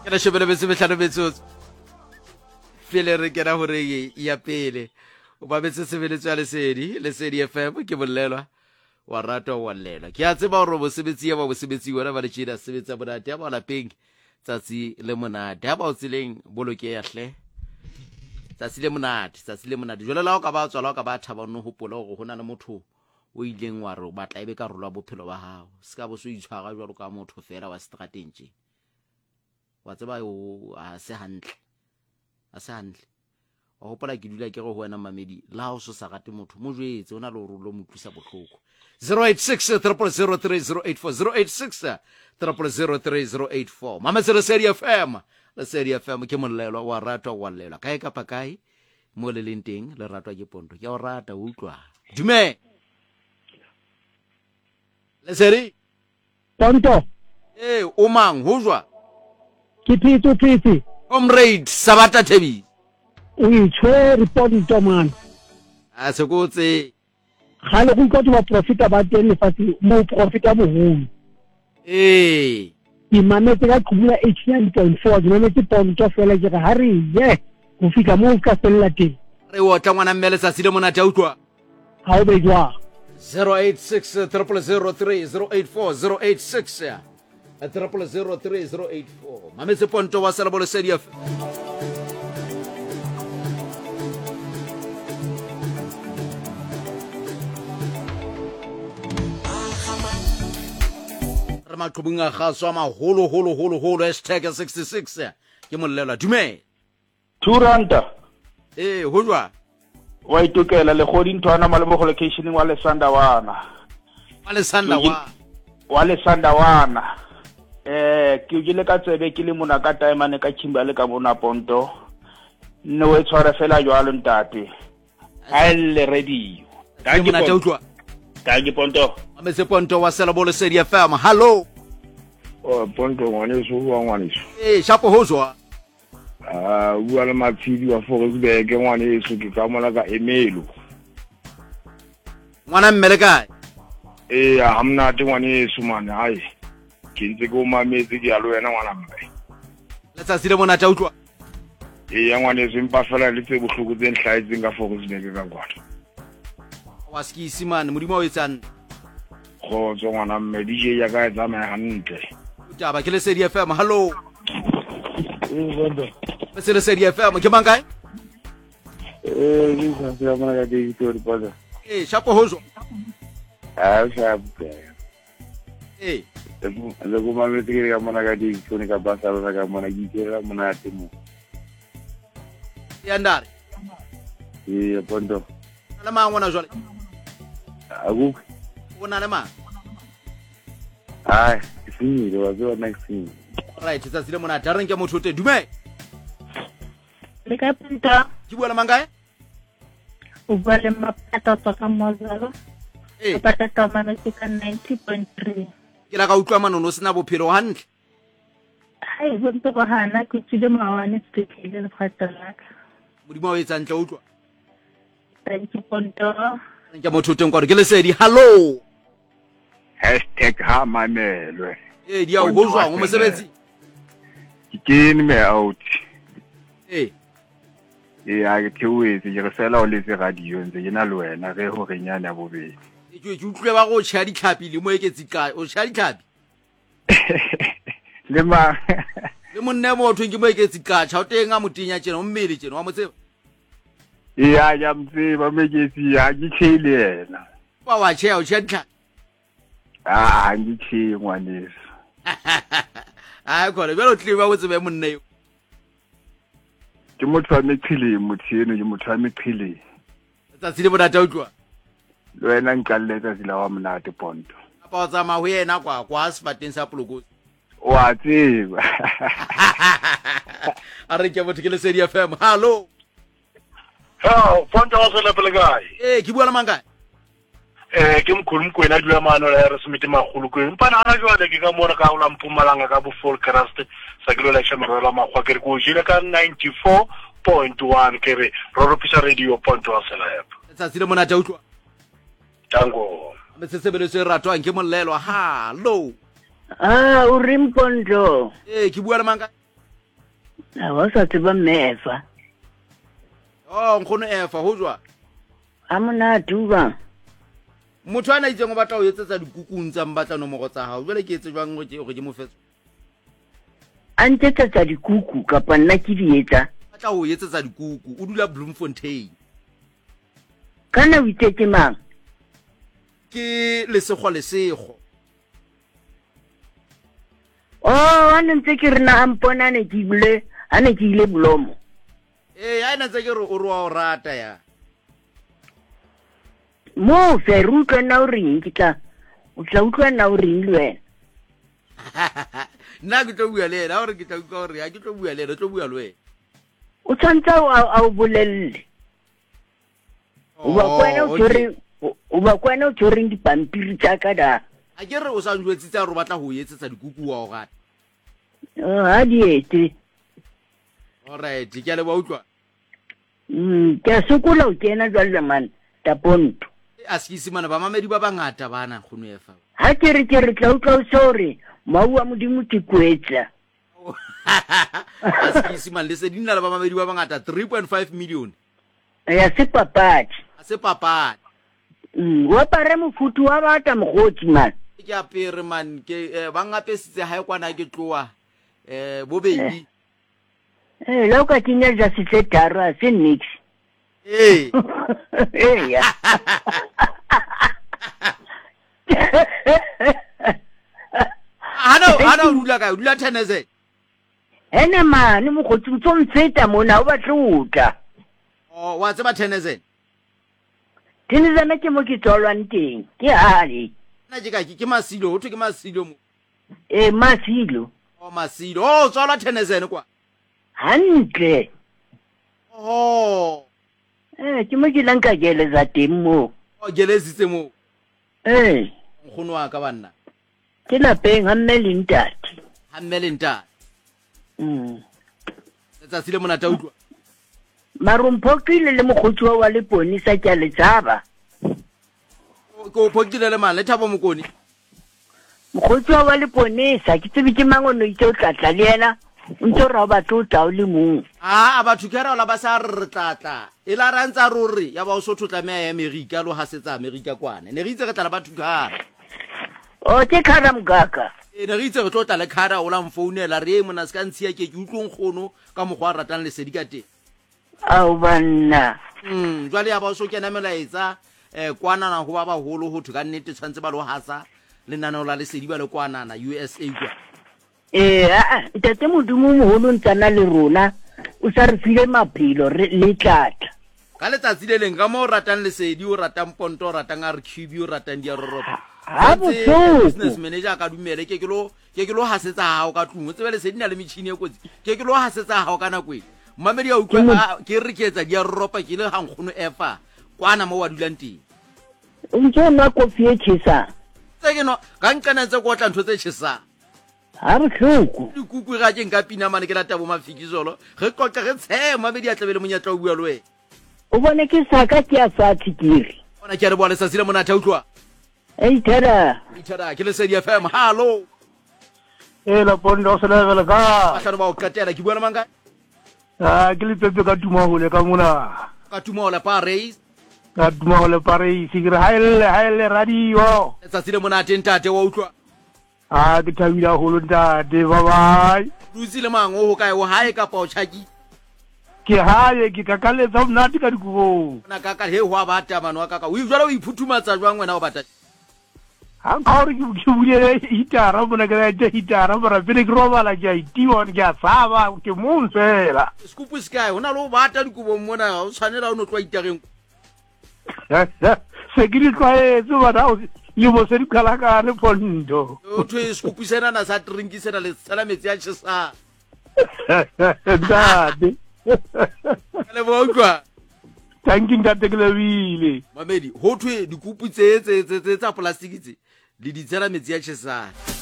ke la shebele bese betlhano metsotso pele re kena gore ya pele o ba betse sebeletswa ya lesedi FM ke bolelwa wa rata wa llela ke a tseba gore bosebetsi ya ba bosebetsi wena ba le tšhida sebetsa monate ya ba lapeng tsatsi le monate ya ba o tseleng boloke ya hle tsatsi le monate jole la o ka ba tswala o ka ba thaba no hopola gore go na le motho o ileng wa re o batla ebe ka rolwa bophelo ba hao se ka bo so itshwara jwalo ka motho fela wa strateng tje wa tseba o a se hantle wa hopola ke dula ke go wena mamedi la o so sa gate motho mo jwetse ona le o lo mo tlusa botlhoko 086 0003084 086 0003084 mama se Lesedi FM ke molelo wa ratwa wa llela kae kapa kae mo le leng teng le ratwa ke Ponto ke o rata o utlwa dume Lesedi Ponto o mang ho jwa ke phitsi comrade Sabata Thebi o itshwere Ponto man a se go tse gale go ikotla ba profita ba teng lefatsi mo profita boholo ke mametse ka qhubula 89.4 ke mametse Ponto fela ke re ha re ye go fika mo ka sella teng re o tla ngwana mmele sa sile monate a utlwa ha o be jwa 086 0003084 086 0003084 mametse Ponto wa sala Lesedi FM re maqhubung a gaswa maholo #66 ke molelwa dume 2 ranta ho jwa wa itokela le goding thwana male mo locationing wa Lesanda wana ke ile ka tsebe ke le mona ka time ane ka chimba le ka bona Ponto nne we tshwara fela jwalo ntate a le radio ka ke mona utlwa ka ke Ponto ametse Ponto wa sela Lesedi FM hallo Ponto ngwane so wa ngwane so shapo ho jwa bua le mapfidi wa Fogelberg ngwane so ke ka mola ka Emelo ngwana mmele kae amna te ngwane so man hai ke ntse go mametse ke a lo wena ngwana mme letsa sile mona ta utlwa ya ngwane se mpa fela le tse bohloko tse nhlaetseng ka Fogelberg ka kwana wa skisi man modimo o etsang go tswa ngwana mme DJ ya ka etsa me hantle utaba ke Lesedi FM hallo Ponto se Lesedi FM ke mang kae ni sa se mona ka di tori pada shapo ho jwa shapo le go mametse ke ka mona ka di tsone ka basa la ka mona ke dira mona temo ya ndare Ponto ala mangwana jwale agu bona le mang finire wa zo next thing right tsa sile mona dareng ke motho te dume le ka Ponto ke bua le mang kae o bua le Mapata ka Mozalo Mapata ka mana ke ka 90.3 ke la ka utlwa manono sena bophelo hantle hai Ponto ba hana ke tsile mawane tsekile le khatalaka modimo o etsa ntle utlwa thank you Ponto ke motho teng kwa ke Lesedi hallo #ha mamelwe di a go jwa go mosebetsi ke ni me out ya ke theoetse ke re fela o letse radio ntse ke na le wena ge ho renyana ya bobedi ke utlwe ba go tshia ditlhapi le mo eketsi kae o tshia ditlhapi le ma le monne motho ke mo eketsi ka tshao teng a motinya tjena o mmele tjena wa motseba ya mtseba meketsi ya ke tshile yena wa tshia o tshia ditlhapi ngitshi ngwanesi khona belo tliba o tsebe monne yo ke motho wa meqhile motheno ke motho wa meqhile tsa tsile bona ta utlwa le wena nqalletsa tsila wa monate Ponto apa o tsama ho yena kwa sefateng sa Polokosi wa tseba a re ke motho ke Lesedi FM hallo Ponto wa sela pele kae ke bua le mang kae ke mkhulumkwena dula mano la re semete magolo kwe mpa na jwale ke ka mona ka ola Mpumalanga ka bo Volkrust sa ke lo la tshemara magwa ke re go jile ka 94.1 ke re roropisa radio Ponto wa sela tsa tsile mona ta utlwa tango metsebetso e ratwang ke molelwa hallo o rim Ponto ke bua le mang kae a wa sa tseba mefa oh nkgono efa ho jwa a mona tuba motho ana itseng o batla ho etsetsa dikukung tsa mbatla nomoro tsa hao jwale ke etse jwang gore ke mo fetsa a ntetsa dikuku kapa nna ke di etsa batla ho etsetsa dikuku o dula Bloemfontein kana o itetse mang ke lesego ane ntse ke rena a mpona ane ke ile Blomo ha ena ntse ke re o re wa o rata ya mo fe rutlwa na o reng o tla utlwa na o reng le wena nna ke tlo bua le ena gore ke tla utlwa gore ya ke tlo bua le ena tlo bua le wena o tshwantse a o bolelle o ba kwena o tshwereng dipampiri tsa ka da a ke re o sa njwetsitse a re o batla ho etsetsa dikuku wa o gata ha di ete alright ke a le ba utlwa ke a sokola o kena jwale man taponto a sekisimane ba mamedi ba bangata bana kgono efa ha ke re tla utlwa o sore mau a modimo ke kwetsa a sekisimane le se di nna le ba mamedi ba bangata 3.5 million ya se papadi a se papadi wa pare mofutu wa bata mogotsi man ke apere man ke ba ngapesitse ha e kwana ke tloa bobedi lo ka tinya ja se tsetara se nix ya ana o dula kae o dula Tennessee ene mane mogotsi o tsomtseta mona o batla utla wa tseba Tennessee ke mo ke tsolwang teng ke hale nna ke ka ke Masilo ho thwe ke Masilo mo Masilo Masilo tswala Tennessee kwa hantle ke mo ke lanka geleza teng mo gelezitse mo nkgono wa ka banna ke lapeng ha mme le ntate letsatsi le monata utlwa marumphokile le mogotsi wa leponi sa ke le tshaba ko phokile le mane le thabo mokoni mogotsi wa leponi sa ke tsebe ke mangono itse o tlatla le yena ntse ra ba tlotla o le mong batho ke ra la ba sa re tlatla e la rantsa ruri ya ba o sotho tlamea ya America lo hasetsa America kwane ne re itse re tla ba thukara ke khara mgaka ne re itse re tlotla le khara o la mfounela re mona se ka ntshia ke utlong khono ka mogwa ratang le sedika teng au banna jwale ya ba o so kena melaetsa kwana na go ba ba holo ho thuka nnete tshwantse ba lo hasa le nana la le sedi ba le kwana na USA kwa ntate modumo moholo ntsana le rona o sa re file maphelo le tlatla ka letsatsi le leng ka mo o ratang lesedi o ratang ponto o ratang RQB o ratang diaroropa business manager ka dumele ke lo hasetsa hao ka tlung o tsebe lesedi na le metšhini e kotsi ke lo hasetsa hao ka nako e mamedi ya utlwa ke re ke etsa diaroropa ke le hankgono efa kwana mo wa dulang teng o ntse na kofi e tshisa ke no ka nkana tse go tla ntho tse tshisa ha re tlhoko dikuku ga ke nka pina mane ke lata bo mafikizolo ge qoqa ge tshema mamedi ya tlabele monyatla o bua le wena o bone ke saka ke a sa tsikiri bona ke re bona sa sile monata utlwa ithara ke le Sedi FM hallo la pondo se level ka a ba o katela ke bua le manga ke le pepe ka tuma hole ka mona ka tuma hola pa race ka tuma hole pa race ke re haele radio sa sile monata ntate wa utlwa ke thabila holo ntate bye dutse le mango ho kae o hae ka pa o tshaki ke hae ke ka kaletsa mnati ka dikubong na ka he ho bata mano wa ka o jwale o iphuthumatsa jwang wena o bata ha ka re ke bule hitara bona ke ya hitara bara pele ke robala ke itiwa ke a saba ke montsela skupu sky hona lo bata dikubong mona o tshwanela o no tloa itareng se ke di tloetse bana le bo se di kala ka le pondo o thwe skupu sena na sa drinki sena le tsela metsi a tshisa dade le bo kwa thanking ka tekelebile mamedi ho thwe dikupu tse tsa plastic tse le di tsela metsi a tshisa